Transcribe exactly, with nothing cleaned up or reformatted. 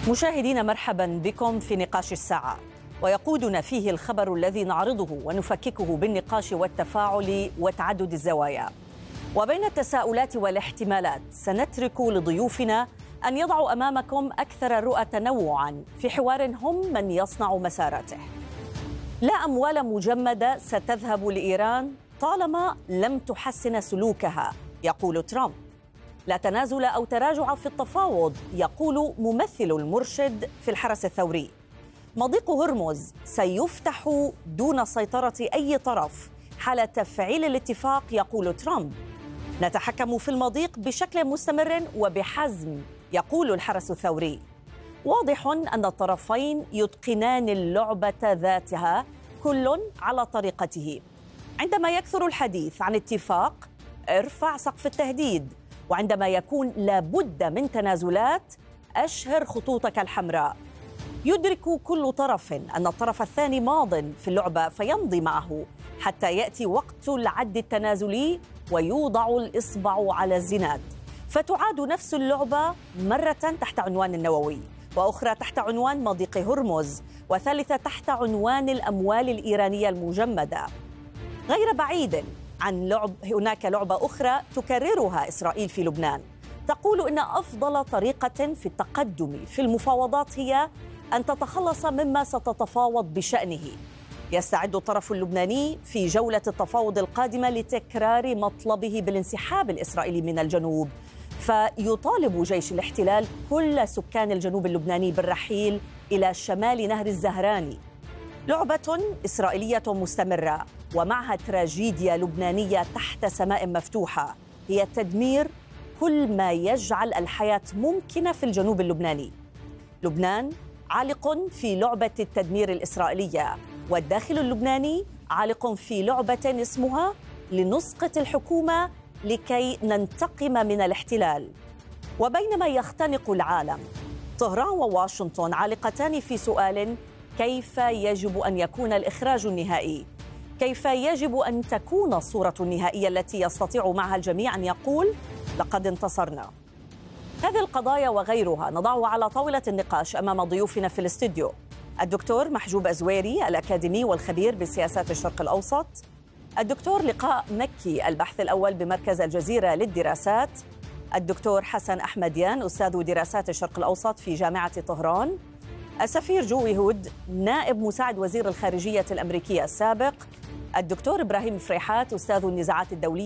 مشاهدينا، مرحبا بكم في نقاش الساعة، ويقودنا فيه الخبر الذي نعرضه ونفككه بالنقاش والتفاعل وتعدد الزوايا. وبين التساؤلات والاحتمالات سنترك لضيوفنا أن يضعوا أمامكم أكثر الرؤى تنوعا في حوار هم من يصنع مساراته. لا أموال مجمدة ستذهب لإيران طالما لم تحسن سلوكها، يقول ترامب. لا تنازل أو تراجع في التفاوض، يقول ممثل المرشد في الحرس الثوري. مضيق هرمز سيفتح دون سيطرة أي طرف حال تفعيل الاتفاق، يقول ترامب. نتحكم في المضيق بشكل مستمر وبحزم، يقول الحرس الثوري. واضح أن الطرفين يتقنان اللعبة ذاتها كل على طريقته. عندما يكثر الحديث عن اتفاق، ارفع سقف التهديد، وعندما يكون لابد من تنازلات، أشهر خطوطك الحمراء. يدرك كل طرف أن الطرف الثاني ماض في اللعبة فيمضي معه حتى يأتي وقت العد التنازلي ويوضع الإصبع على الزناد، فتعاد نفس اللعبة مرة تحت عنوان النووي، وأخرى تحت عنوان مضيق هرمز، وثالثة تحت عنوان الأموال الإيرانية المجمدة. غير بعيد عن لعب هناك لعبة أخرى تكررها إسرائيل في لبنان، تقول إن أفضل طريقة في التقدم في المفاوضات هي أن تتخلص مما ستتفاوض بشأنه. يستعد الطرف اللبناني في جولة التفاوض القادمة لتكرار مطلبه بالانسحاب الإسرائيلي من الجنوب، فيطالب جيش الاحتلال كل سكان الجنوب اللبناني بالرحيل إلى شمال نهر الزهراني. لعبة إسرائيلية مستمرة ومعها تراجيديا لبنانية تحت سماء مفتوحة، هي تدمير كل ما يجعل الحياة ممكنة في الجنوب اللبناني. لبنان عالق في لعبة التدمير الإسرائيلية، والداخل اللبناني عالق في لعبة اسمها لنسقط الحكومة لكي ننتقم من الاحتلال. وبينما يختنق العالم، طهران وواشنطن عالقتان في سؤال: كيف يجب أن يكون الإخراج النهائي؟ كيف يجب أن تكون الصورة النهائية التي يستطيع معها الجميع أن يقول لقد انتصرنا؟ هذه القضايا وغيرها نضعها على طاولة النقاش أمام ضيوفنا في الاستوديو: الدكتور محجوب أزويري، الأكاديمي والخبير بسياسات الشرق الأوسط; الدكتور لقاء مكي، البحث الأول بمركز الجزيرة للدراسات; الدكتور حسن أحمديان، أستاذ دراسات الشرق الأوسط في جامعة طهران; السفير جوي هود، نائب مساعد وزير الخارجية الأمريكية السابق; الدكتور إبراهيم فريحات، أستاذ النزاعات الدولية